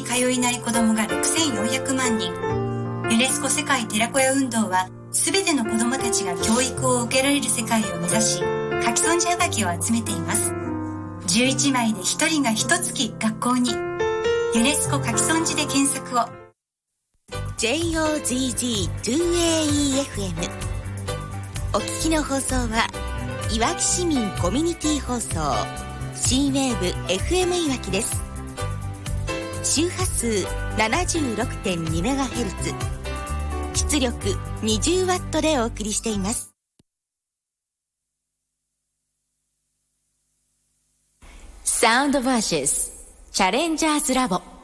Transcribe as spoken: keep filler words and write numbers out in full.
通いない子どもがろくせんよんひゃくまんにん。ユネスコ世界寺子屋運動は、すべての子どもたちが教育を受けられる世界を目指し、書き損じはがきを集めています。じゅういちまいでひとりがひとつき学校に。ユネスコ書き損じで検索を。 ジェイオージージーツーエーイーエフエム お聞きの放送はいわき市民コミュニティ放送 C ウェーブ エフエム いわきです。周波数 ななじゅうろくてんにメガヘルツ、 出力 にじゅうワット でお送りしています。サウンドバーシスチャレンジャーズラボ。